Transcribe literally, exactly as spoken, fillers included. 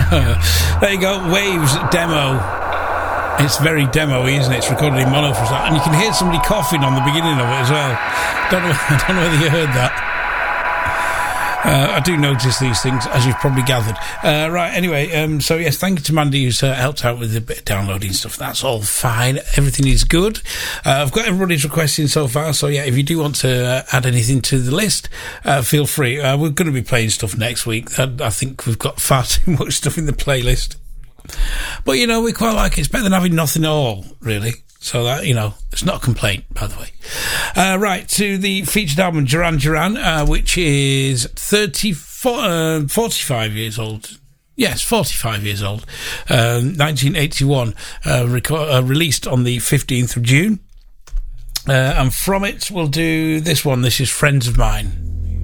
There you go, Waves demo. It's very demo-y, isn't it? It's recorded in mono for a start. And you can hear somebody coughing on the beginning of it as well. Don't know, I don't know whether you heard that. Uh, I do notice these things, as you've probably gathered. Uh, right, anyway, um, so yes, thank you to Mandy who's uh, helped out with a bit of downloading stuff. That's all fine. Everything is good. Uh, I've got everybody's requests in so far, so yeah, if you do want to uh, add anything to the list, uh, feel free. Uh, we're going to be playing stuff next week. I, I think we've got far too much stuff in the playlist. But, you know, we quite like it. It's better than having nothing at all, really. So that, you know, it's not a complaint, by the way. Uh, right, to the featured album Duran Duran, uh, which is thirty-four, uh, forty-five years old. Yes, forty-five years old. Uh, nineteen eighty-one, uh, reco- uh, released on the fifteenth of June. Uh, and from it, we'll do this one. This is Friends of Mine.